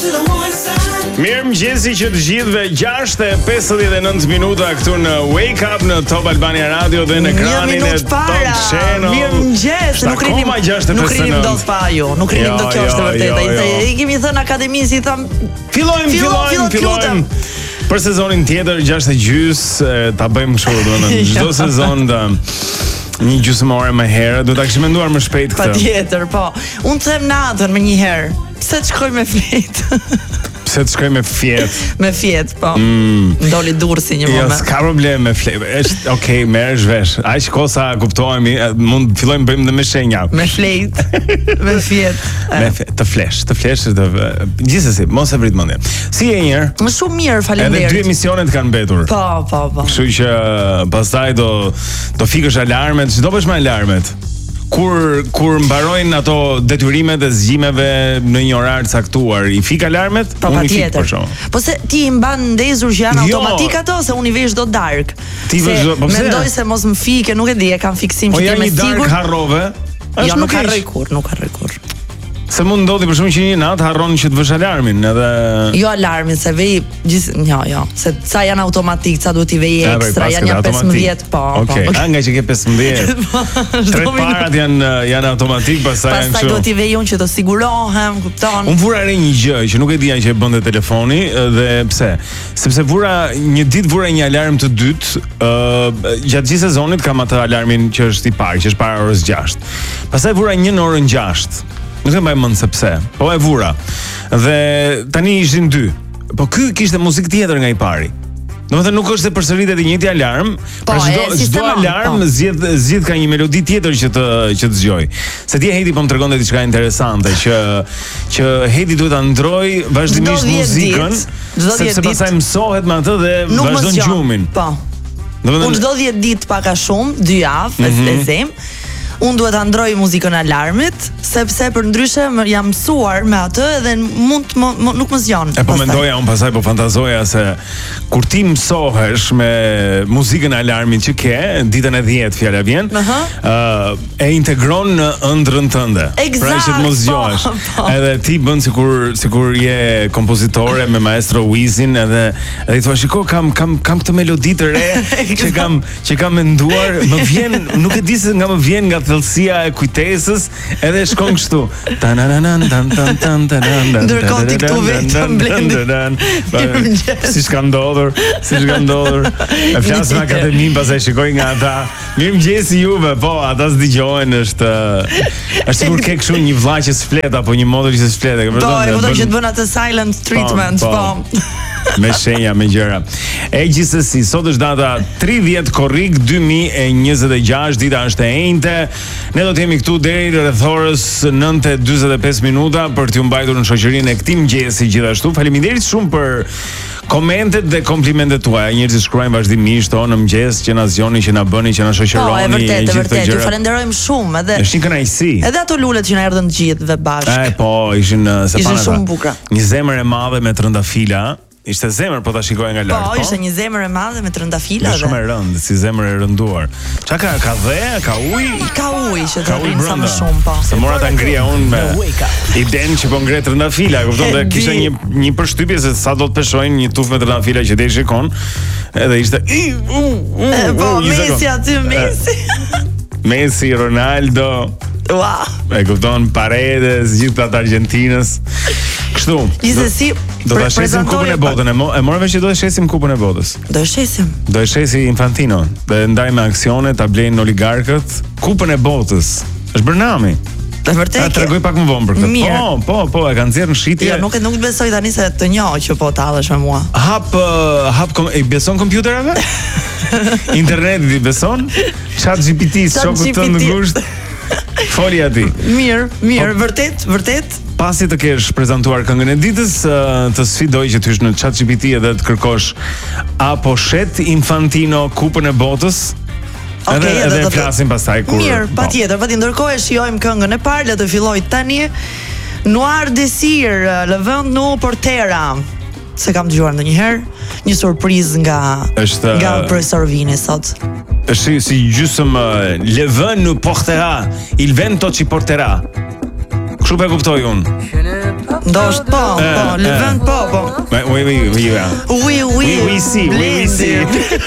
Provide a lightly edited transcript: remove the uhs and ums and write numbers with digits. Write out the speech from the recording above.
Mirëmëngjesi që të gjithëve, 6:59 minuta këtu në Wake Up në Top Albania Radio dhe në ekranin e Top Channel. Mirëmëngjes, nuk rinim dot pa ju, nuk rinim dot, kjo është e vërtetë. I kemi thënë akademisë, i tham Fillojmë për sezonin tjetër 6:30 ta bëjmë kështu, domethënë çdo sezon një gjysmore më herë, do ta kishim menduar më shpejt këtë. Patjetër, po. Unë them natën më një herë. Pse të shkoj me fletë? Se të shkoj me fjet. Me fjet, po. Ndoli durrsi një moment. Jo, s'ka problem me flet. Është okay, merresh vesh. Aq kosa kuptohemi, mund fillojmë bëjmë dhe me shenja. Me flet, me fjet. Me të flesh, gjithsesi, mos e vrit mendjen. Si je një? Më shumë mirë, faleminderit. Edhe 2 emisionet kanë mbetur. Po. Kështu që pastaj do fikësh alarmet, çdo bësh me alarmet. Kur mbarojnë ato detyrimet e zgjimeve në një orar caktuar, i fik alarmet? Po patjetër. Po se ti i mban ndezur që janë automatik ato, se unë i vesh do dark. Mendoj se mos më fike, nuk e di, e kam fiksim që ti me sigur. Po jam i dark harrove? Jo, nuk harroj kur. Se mund ndodhi për shkak që një natë harron që të vësh alarmin, edhe jo alarmin, se vej jo, se ca janë automatik, ca duhet i vej ekstra, janë 15, po. Okej, nga që ke 15. Tre parat janë automatik, pastaj janë kështu. Pastaj duhet i vej unë që të sigurohem, kupton? Unë vura re një gjë që nuk e dija që e bënte telefoni, dhe pse? Sepse një ditë një alarm të dytë, gjatë gjithë sezonit kam atë alarmin që është i parë, që është para orës 6. Pastaj vura një në orën 6. Nuk e mbaj mend se pse, po e vura. Dhe tani ishin 2. Po ky kishte muzikë tjetër nga i pari. Domethënë nuk është se përsëritet i njëjti alarm, pra çdo alarm zgjidh ka një melodi tjetër që të dëgjoj. Se ti Hedi po më tregonte diçka interesante që Hedi duhet ta ndroj vazhdimisht muzikën, sepse pastaj mësohet me atë dhe vazhdon gjumin. Po. Unë çdo 10 ditë pak a shumë, 2 javë, e them. Unë duhet ta ndroj muzikën alarmit, sepse për ndryshe jam mësuar me atë dhe nuk më zgjon. E po mendoja unë pastaj, po fantazoja se kur ti mësohesh me muzikën e alarmit që ke, ditën e 10 fjala vjen, e integron në ëndrrën tënde. Pra që të mos zgjohesh. Edhe ti bën sikur je kompozitore me maestro Wizin, edhe i thua shiko kam këtë melodi të re që kam menduar, më vjen, nuk e di se nga më vjen nga thellësia e kujtesës, edhe shkon kështu. Ndërkohë ti këtu vetëm Blendi. Si ka ndodhur. E flas me akademinë, pastaj shikoj nga ata. Mirëmëngjesi juve, po, ata s'dëgjojnë, është sikur ke kështu një vllaj që s'flet apo një modër që s'flet, e kupton? Po, vetëm që të bën atë silent treatment, po. Me shenja, me gjëra. E gjithsesi, sot është data 30 korrik 2026, dita është e enjte. Ne do të jemi këtu deri rreth orës 9:45 minuta për t'ju mbajtur në shoqërinë e këtij mëngjesi gjithashtu. Faleminderit shumë për komentet dhe komplimentet tuaja. Njerëzit shkruajnë vazhdimisht në mëngjes që na zgjoni, që na bëni, që na shoqëroni. Po, e vërtet, ju falenderojmë shumë, edhe është një kënaqësi. Edhe ato lulet që na erdhën të gjithëve bashkë. Po, ishin shumë bukura. Një zemër e madhe me trëndafila. Ishte zemër, po ta shikoja nga lart. Po, ishte një zemër e madhe me trëndafila. Shumë e rëndë, si zemër e rënduar. Çka ka dhe, ka ujë? Ka ujë që të rrinë sa më shumë, po. Se mora ta ngrija unë me idenë që po ngre trëndafila, kupton, dhe kishte një përshtypje se sa do të peshojnë një tufë me trëndafila që deri shikon. Edhe ishte po, Messi aty, Messi, Ronaldo. Wow. E kupton, Paredes, gjithë ata Argentinës. Kështu. Gjithsesi, do ta shesim kupën e botën. E morëm vesh që do ta shesim kupën e botës. Do e shesi Infantino. Dhe ndaj me aksione ta blejnë oligarkët kupën e botës. Është Bërnami. Është vërtet. Ta tregoj pak më vonë për këtë. Po, e kanë nxjerrë në shitje. Jo, nuk besoj tani se të njoh që po tallesh me mua. I beson kompjuterave? Internetit i beson? ChatGPT, shoku tënd në gusht. Foli aty. Mirë, vërtet. Pasi të kesh prezantuar këngën e ditës, të sfidoj që të hysh në ChatGPT edhe të kërkosh apo shet Infantino kupën e botës. Edhe flasim pastaj kur. Mirë, patjetër, ndërkohë e shijojmë këngën e parë, le të filloj tani. Noir Desir, Le vent nous portera. Se kam dëgjuar ndonjëherë, një surprizë nga profesor Vini sot. Është si gjysmë Le vent nous portera, il vento ci porterà. Kështu pe kuptoj unë. Ndoshta po, lëvend po. Oui, oui, oui. Oui, Oui, si.